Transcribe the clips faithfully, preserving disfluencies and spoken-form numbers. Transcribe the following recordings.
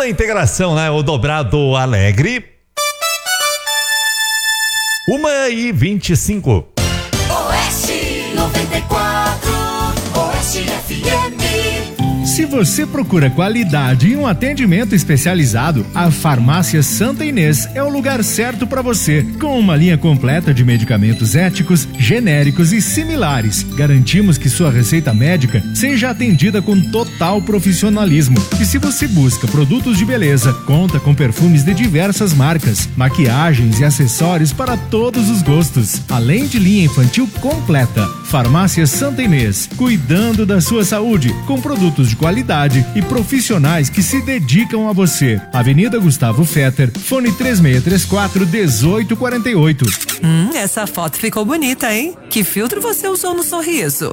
na integração, né? O dobrado alegre. Uma e vinte e cinco. Oeste noventa e quatro, Oeste F M. Se você procura qualidade e um atendimento especializado, a Farmácia Santa Inês é o lugar certo para você. Com uma linha completa de medicamentos éticos, genéricos e similares, garantimos que sua receita médica seja atendida com total profissionalismo. E se você busca produtos de beleza, conta com perfumes de diversas marcas, maquiagens e acessórios para todos os gostos, além de linha infantil completa. Farmácia Santa Inês, cuidando da sua saúde, com produtos de qualidade e profissionais que se dedicam a você. Avenida Gustavo Fetter, fone três seis três quatro, um oito quatro oito. Hum, essa foto ficou bonita, hein? Que filtro você usou no sorriso?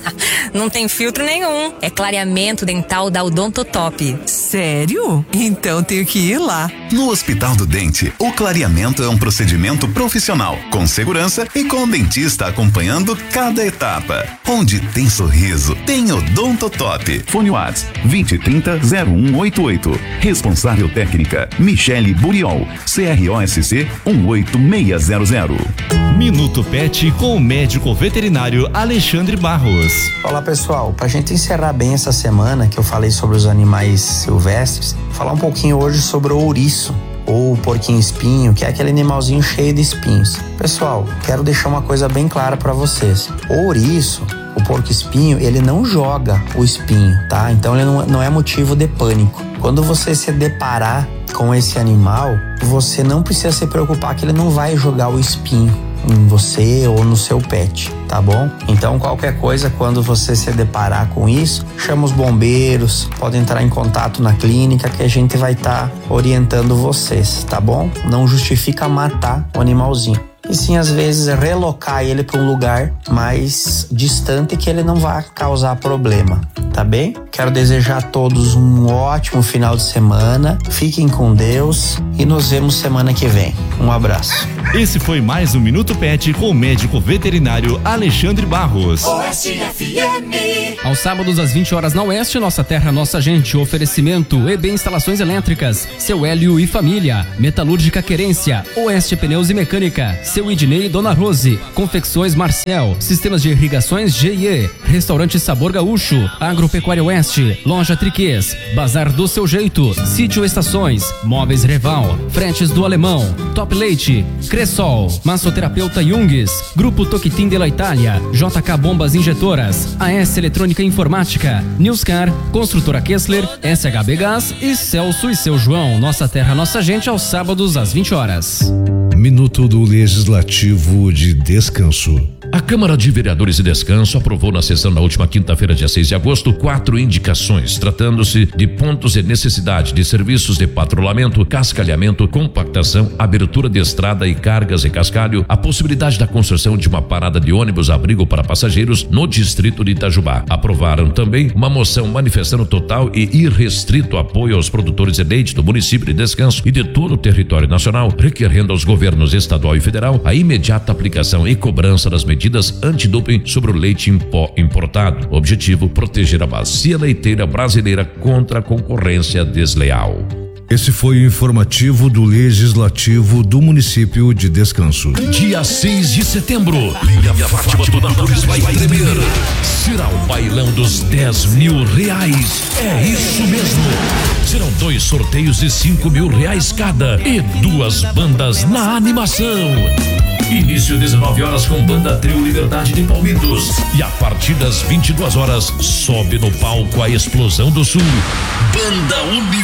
Não tem filtro nenhum. É clareamento dental da Odontotop. Sério? Então tenho que ir lá. No Hospital do Dente, o clareamento é um procedimento profissional, com segurança e com o dentista acompanhando cada etapa. Onde tem sorriso, tem Odontotop. Fone WhatsApp vinte trinta zero um oito oito. Responsável técnica Michele Buriol, C R O S C um oito seis zero zero. Minuto Pet com o médico veterinário Alexandre Barros. Olá pessoal, pra gente encerrar bem essa semana que eu falei sobre os animais silvestres, falar um pouquinho hoje sobre o ouriço, ou porquinho espinho, que é aquele animalzinho cheio de espinhos. Pessoal, quero deixar uma coisa bem clara para vocês. O ouriço, o porco espinho, ele não joga o espinho, tá? Então ele não, não é motivo de pânico. Quando você se deparar com esse animal, você não precisa se preocupar que ele não vai jogar o espinho em você ou no seu pet, tá bom? Então qualquer coisa, quando você se deparar com isso, chama os bombeiros, pode entrar em contato na clínica que a gente vai estar tá orientando vocês, tá bom? Não justifica matar o animalzinho. E sim, às vezes, relocar ele para um lugar mais distante que ele não vai causar problema, tá bem? Quero desejar a todos um ótimo final de semana, fiquem com Deus e nos vemos semana que vem. Um abraço. Esse foi mais um Minuto Pet com o médico veterinário Alexandre Barros. Oeste F M. Aos sábados às vinte horas na Oeste, Nossa Terra, Nossa Gente. Oferecimento E B Instalações Elétricas, Seu Hélio e Família, Metalúrgica Querência, Oeste Pneus e Mecânica, Seu Idnei e Dona Rose, Confecções Marcel, Sistemas de Irrigações G I E, Restaurante Sabor Gaúcho, Agropecuária Oeste, Loja Triquês, Bazar do Seu Jeito, Sítio Estações, Móveis Reval, Fretes do Alemão, Top Leite, Cressol, Massoterapeuta Jungs, Grupo Toquitim de la Itália, J K Bombas Injetoras, A S Eletrônica e Informática, Newscar, Construtora Kessler, S H B Gás e Celso e Seu João. Nossa Terra, Nossa Gente, aos sábados às vinte horas. Minuto do Legislativo de Descanso. A Câmara de Vereadores de Descanso aprovou na sessão da última quinta-feira, dia seis de agosto, quatro indicações, tratando-se de pontos de necessidade de serviços de patrulhamento, cascalhamento, compactação, abertura de estrada e cargas e cascalho, a possibilidade da construção de uma parada de ônibus abrigo para passageiros no distrito de Itajubá. Aprovaram também uma moção manifestando total e irrestrito apoio aos produtores de leite do município de Descanso e de todo o território nacional, requerendo aos governos estadual e federal a imediata aplicação e cobrança das medidas antidoping sobre o leite em pó importado. Objetivo: proteger a bacia leiteira brasileira contra a concorrência desleal. Esse foi o informativo do Legislativo do município de Descanso. Dia seis de setembro, Linha Fátima Donatórios vai tremer. Será o bailão dos dez mil reais. É isso mesmo. Serão dois sorteios de cinco mil reais cada e duas bandas na animação. Início dezenove horas com Banda Trio Liberdade de Palmitos. E a partir das vinte e duas horas sobe no palco a Explosão do Sul. Banda Uni